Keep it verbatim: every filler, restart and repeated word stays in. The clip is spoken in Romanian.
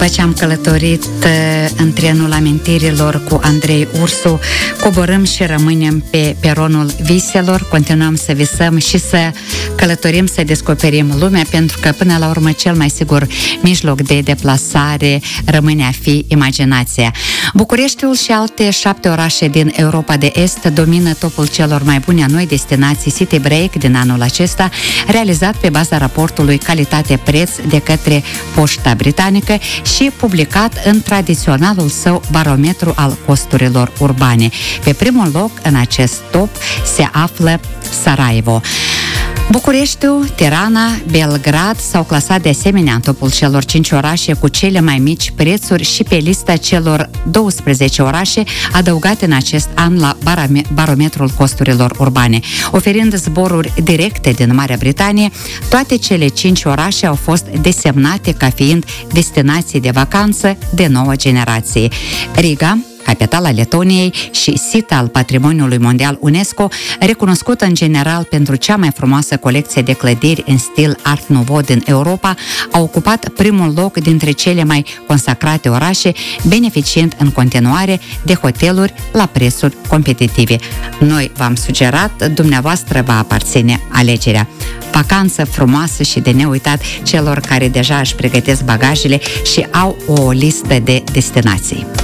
După ce am călătorit în trenul amintirilor cu Andrei Ursu, coborâm și rămânem pe peronul viselor, continuăm să visăm și să călătorim, să descoperim lumea, pentru că până la urmă cel mai sigur mijloc de deplasare rămâne a fi imaginația. Bucureștiul și alte șapte orașe din Europa de Est domină topul celor mai bune a noi destinații City Break din anul acesta, realizat pe baza raportului calitate-preț de către Poșta Britanică și publicat în tradiționalul său barometru al costurilor urbane. Pe primul loc în acest top se află Sarajevo. Bucureștiul, Tirana, Belgrad s-au clasat de asemenea în topul celor cinci orașe cu cele mai mici prețuri și pe lista celor douăsprezece orașe adăugate în acest an la barometrul costurilor urbane. Oferind zboruri directe din Marea Britanie, toate cele cinci orașe au fost desemnate ca fiind destinații de vacanță de nouă generație. Riga, capitala Letoniei și sit al Patrimoniului Mondial UNESCO, recunoscut în general pentru cea mai frumoasă colecție de clădiri în stil Art Nouveau din Europa, a ocupat primul loc dintre cele mai consacrate orașe, beneficiind în continuare de hoteluri la prețuri competitive. Noi v-am sugerat, dumneavoastră va aparține alegerea. Vacanță frumoasă și de neuitat celor care deja își pregătesc bagajele și au o listă de destinații.